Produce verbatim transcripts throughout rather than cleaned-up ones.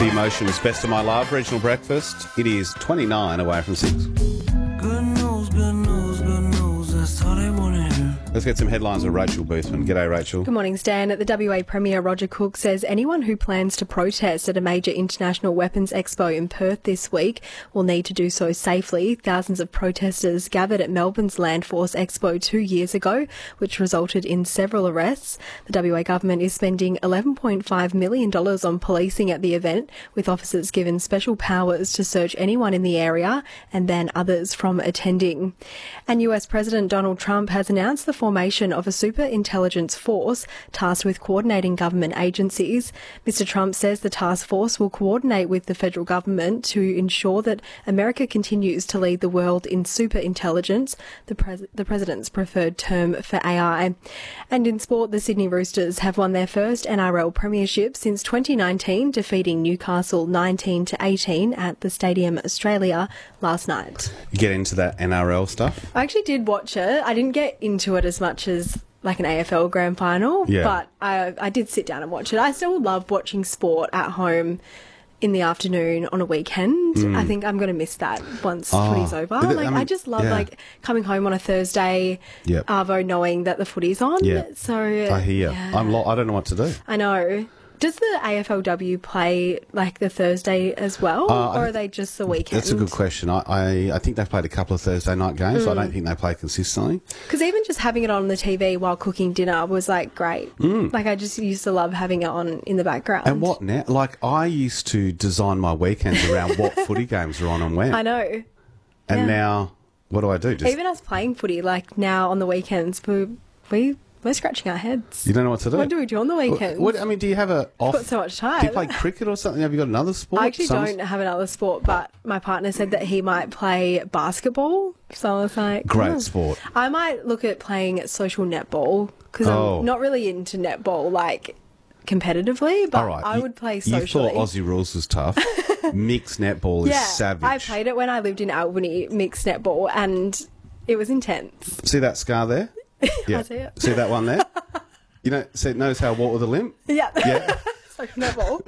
The Emotions, Best of My Love, Regional Breakfast. It is twenty-nine away from six. Good news, good news, good news. That's all they want to hear. Let's get some headlines with Rachel Boothman. G'day, Rachel. Good morning, Stan. The W A Premier Roger Cook says anyone who plans to protest at a major international weapons expo in Perth this week will need to do so safely. Thousands of protesters gathered at Melbourne's Land Force Expo two years ago, which resulted in several arrests. The W A government is spending eleven point five million dollars on policing at the event, with officers given special powers to search anyone in the area and ban others from attending. And U S President Donald Trump has announced the formation of a super intelligence force tasked with coordinating government agencies. Mister Trump says the task force will coordinate with the federal government to ensure that America continues to lead the world in super intelligence, the, pres- the president's preferred term for A I. And in sport, the Sydney Roosters have won their first N R L premiership since twenty nineteen, defeating Newcastle nineteen to eighteen at the Stadium Australia last night. You get into that N R L stuff? I actually did watch it. I didn't get into it as much as like an A F L grand final, Yeah. but I, I did sit down and watch it. I still love watching sport at home in the afternoon on a weekend. I think I'm going to miss that once footy's over. Is it- Like I I, mean, just love yeah. like coming home on a Thursday, Yep. arvo, knowing that the footy's on. Yeah. So I hear you. yeah. I'm lo- I don't know what to do. I know. Does the A F L W play like the Thursday as well, Uh, I or are think- they just the weekend? That's a good question. I, I, I think they've played a couple of Thursday night games. I don't think they play consistently. Because even just having it on the T V while cooking dinner was like great. Like I just used to love having it on in the background. And what now? Like, I used to design my weekends around what footy games are on and when. I know. And yeah. now, what do I do? Just, Even us playing footy, like now on the weekends, we we we're scratching our heads. you don't know what to do? What do we do on the weekends? What, I mean, do you have a off? got so much time. Do you play cricket or something? Have you got another sport? I actually Some- don't have another sport, but my partner said that he might play basketball. So I was like, Great oh. sport. I might look at playing social netball because Oh. I'm not really into netball like competitively, but All right. I you- would play You socially. thought Aussie rules was tough. Mixed netball is yeah, savage. I played it when I lived in Albany, mixed netball, and it was intense. See that scar there? Yeah. see it. See that one there? You know, see, notice how I walk with a limp? Yeah. Yeah. Social netball.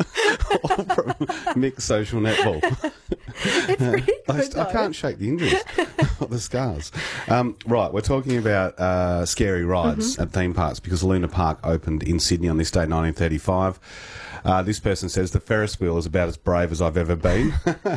Mixed social netball. It's pretty good, I, st- I though. can't shake the injuries, or the scars. Um, right, we're talking about uh, scary rides Mm-hmm. at theme parks because Luna Park opened in Sydney on this day, nineteen thirty-five. Uh, this person says the Ferris wheel is about as brave as I've ever been.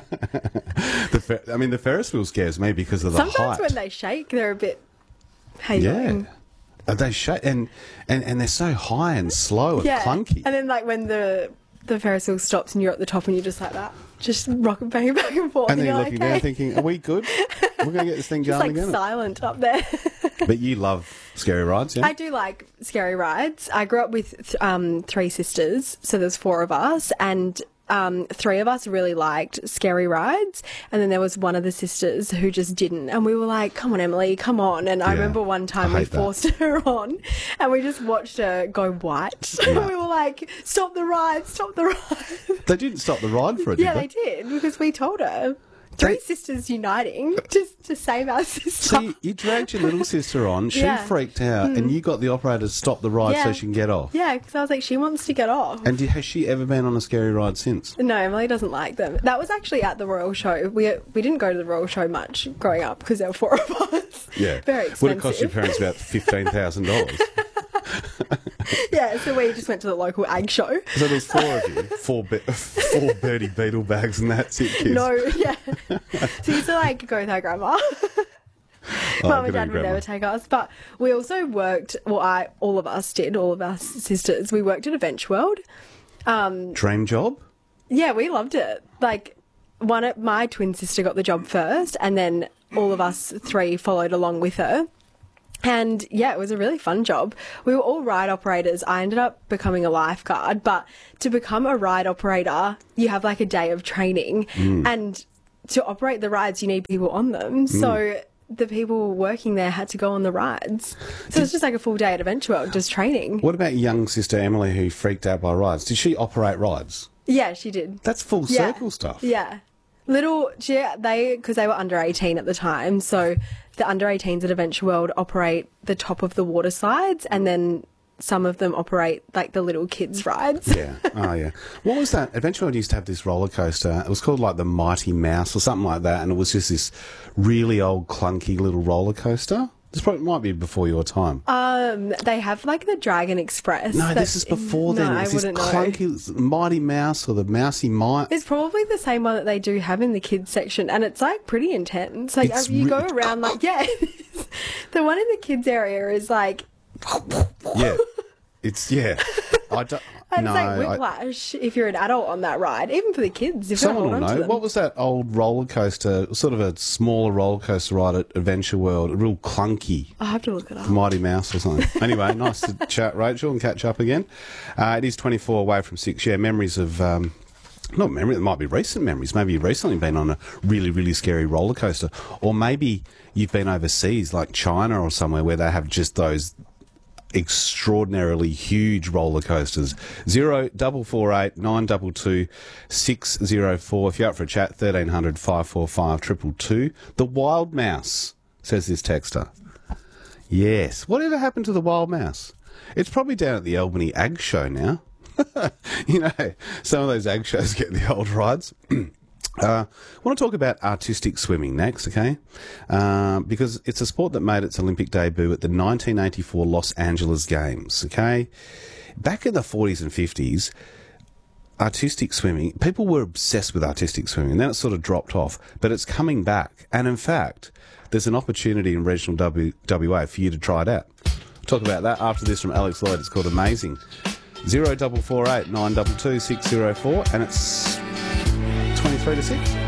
the fer- I mean, the Ferris wheel scares me because of the Sometimes height. when they shake, they're a bit hazing. yeah. Uh, They shake and, and, and they're so high and slow and Yeah. clunky. And then like when the the Ferris wheel stops and you're at the top and you're just like that, just rocking bang back and forth. And then you're you're like, looking okay. down thinking, are we good? We're going to get this thing Just going like again. silent up there. But you love scary rides, yeah? I do like scary rides. I grew up with th- um, three sisters, so there's four of us, and um, three of us really liked scary rides, and then there was one of the sisters who just didn't, and we were like, come on, Emily, come on. And I Yeah, remember one time I we hate that. forced her on, and we just watched her go white. Yeah. We were like, stop the ride, stop the ride. They didn't stop the ride for it, Yeah, did they did, because we told her. Three They- sisters uniting just to save our sister. So you, you dragged your little sister on, she Yeah. freaked out, and you got the operator to stop the ride so Yeah. she can get off. Yeah, because I was like, she wants to get off. And did, has she ever been on a scary ride since? No, Emily doesn't like them. That was actually at the Royal Show. We we didn't go to the Royal Show much growing up because there were four of us. Yeah. Very expensive. Would have cost your parents about fifteen thousand dollars. Yeah, so we just went to the local ag show. So there's four of you, four, be- four Birdie Beetle bags, and that's it, kids. No, yeah. So we used to like go with our grandma. Oh, Mum good and Dad on would Grandma. never take us. But we also worked, well, I, all of us did, all of us sisters, we worked at Adventure World. Dream job? Yeah, we loved it. Like, one of my twin sister got the job first, and then all of us three followed along with her. And yeah, it was a really fun job. We were all ride operators. I ended up becoming a lifeguard, but to become a ride operator, you have like a day of training, and to operate the rides, you need people on them. So the people working there had to go on the rides. So it's just like a full day at Adventure World, just training. What about young sister Emily who freaked out by rides? Did she operate rides? Yeah, she did. That's full Yeah. circle stuff. Yeah. Little, she, they, because they were under eighteen at the time, so the under eighteens at Adventure World operate the top of the water slides, and then some of them operate like the little kids' rides. Yeah. Oh, yeah. What was that? Adventure World used to have this roller coaster. It was called like the Mighty Mouse or something like that, and it was just this really old, clunky little roller coaster. This probably might be before your time. Um, they have like the Dragon Express. No, this is before then. No, It's I this wouldn't know. clunky Mighty Mouse or the Mousy Might. It's probably the same one that they do have in the kids section, and it's like pretty intense. Like It's you go re- around, like yeah, the one in the kids area is like, Yeah. It's, yeah. I don't, it's no, like I- whiplash if you're an adult on that ride, even for the kids. If Someone they're will holding on to know. them. What was that old roller coaster, sort of a smaller roller coaster ride at Adventure World, real clunky? I'll have to look it up. Mighty Mouse or something. Anyway, nice to chat, Rachel, and catch up again. Uh, it is twenty-four away from six. Yeah, memories of... Um, not memory, it might be recent memories. Maybe you've recently been on a really, really scary roller coaster. Or maybe you've been overseas, like China or somewhere, where they have just those extraordinarily huge roller coasters. Zero double four eight nine double two six zero four. If you're up for a chat, thirteen hundred five four five triple two. The Wild Mouse, says this texter. Yes. Whatever happened to the Wild Mouse? It's probably down at the Albany Ag Show now. You know, some of those ag shows get the old rides. Uh, I want to talk about artistic swimming next, okay? Uh, because it's a sport that made its Olympic debut at the nineteen eighty-four Los Angeles Games, okay? Back in the forties and fifties, artistic swimming, people were obsessed with artistic swimming, and then it sort of dropped off, but it's coming back. And in fact, there's an opportunity in regional w- WA for you to try it out. We'll talk about that after this from Alex Lloyd. It's called Amazing. Zero double four eight nine double two six zero four, and it's twenty-three to six.